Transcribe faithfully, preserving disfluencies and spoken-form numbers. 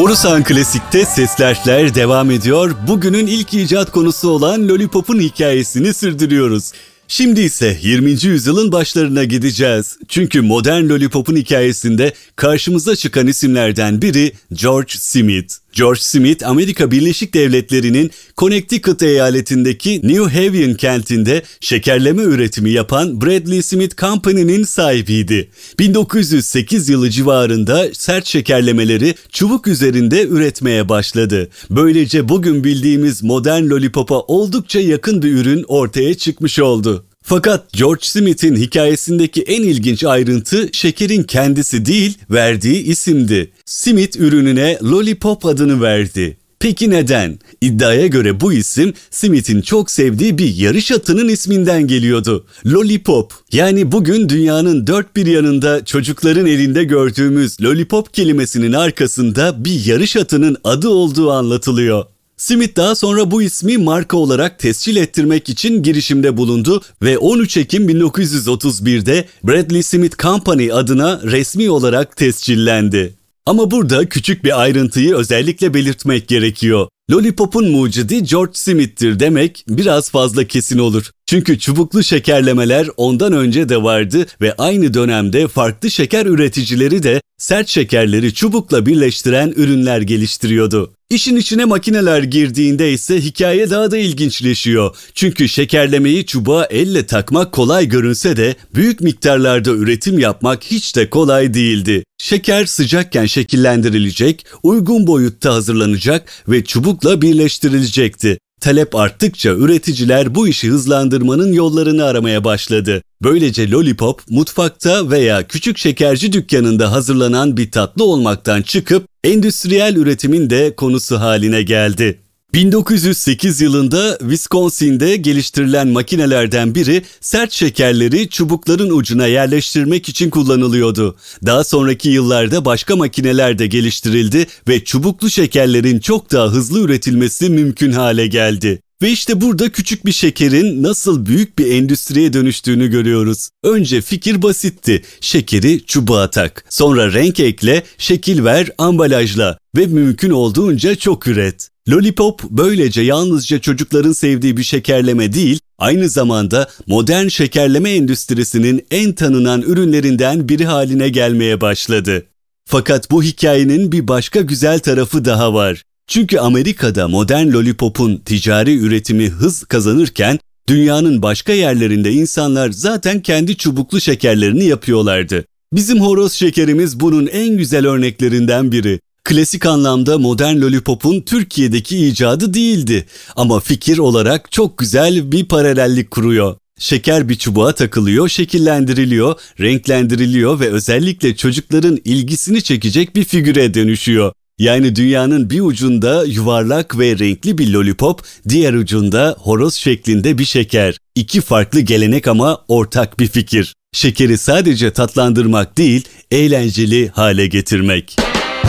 Borusan Klasik'te Seslerler devam ediyor. Bugünün ilk icat konusu olan Lollipop'un hikayesini sürdürüyoruz. Şimdi ise yirminci yüzyılın başlarına gideceğiz. Çünkü modern Lollipop'un hikayesinde karşımıza çıkan isimlerden biri George Smith. George Smith, Amerika Birleşik Devletleri'nin Connecticut eyaletindeki New Haven kentinde şekerleme üretimi yapan Bradley Smith Company'nin sahibiydi. bin dokuz yüz sekiz yılı civarında sert şekerlemeleri çubuk üzerinde üretmeye başladı. Böylece bugün bildiğimiz modern Lollipop'a oldukça yakın bir ürün ortaya çıkmış oldu. Fakat George Smith'in hikayesindeki en ilginç ayrıntı şekerin kendisi değil, verdiği isimdi. Smith ürününe Lollipop adını verdi. Peki neden? İddiaya göre bu isim Smith'in çok sevdiği bir yarış atının isminden geliyordu. Lollipop, yani bugün dünyanın dört bir yanında çocukların elinde gördüğümüz Lollipop kelimesinin arkasında bir yarış atının adı olduğu anlatılıyor. Smith daha sonra bu ismi marka olarak tescil ettirmek için girişimde bulundu ve on üç Ekim bin dokuz yüz otuz bir'de Bradley Smith Company adına resmi olarak tescillendi. Ama burada küçük bir ayrıntıyı özellikle belirtmek gerekiyor. Lollipop'un mucidi George Smith'tir demek biraz fazla kesin olur. Çünkü çubuklu şekerlemeler ondan önce de vardı ve aynı dönemde farklı şeker üreticileri de sert şekerleri çubukla birleştiren ürünler geliştiriyordu. İşin içine makineler girdiğinde ise hikaye daha da ilginçleşiyor. Çünkü şekerlemeyi çubuğa elle takmak kolay görünse de büyük miktarlarda üretim yapmak hiç de kolay değildi. Şeker sıcakken şekillendirilecek, uygun boyutta hazırlanacak ve çubukla birleştirilecekti. Talep arttıkça üreticiler bu işi hızlandırmanın yollarını aramaya başladı. Böylece Lollipop, mutfakta veya küçük şekerci dükkanında hazırlanan bir tatlı olmaktan çıkıp endüstriyel üretimin de konusu haline geldi. bin dokuz yüz sekiz yılında Wisconsin'de geliştirilen makinelerden biri sert şekerleri çubukların ucuna yerleştirmek için kullanılıyordu. Daha sonraki yıllarda başka makineler de geliştirildi ve çubuklu şekerlerin çok daha hızlı üretilmesi mümkün hale geldi. Ve işte burada küçük bir şekerin nasıl büyük bir endüstriye dönüştüğünü görüyoruz. Önce fikir basitti. Şekeri çubuğa tak. Sonra renk ekle, şekil ver, ambalajla ve mümkün olduğunca çok üret. Lollipop böylece yalnızca çocukların sevdiği bir şekerleme değil, aynı zamanda modern şekerleme endüstrisinin en tanınan ürünlerinden biri haline gelmeye başladı. Fakat bu hikayenin bir başka güzel tarafı daha var. Çünkü Amerika'da modern Lollipop'un ticari üretimi hız kazanırken dünyanın başka yerlerinde insanlar zaten kendi çubuklu şekerlerini yapıyorlardı. Bizim horoz şekerimiz bunun en güzel örneklerinden biri. Klasik anlamda modern Lollipop'un Türkiye'deki icadı değildi ama fikir olarak çok güzel bir paralellik kuruyor. Şeker bir çubuğa takılıyor, şekillendiriliyor, renklendiriliyor ve özellikle çocukların ilgisini çekecek bir figüre dönüşüyor. Yani dünyanın bir ucunda yuvarlak ve renkli bir lollipop, diğer ucunda horoz şeklinde bir şeker. İki farklı gelenek ama ortak bir fikir. Şekeri sadece tatlandırmak değil, eğlenceli hale getirmek.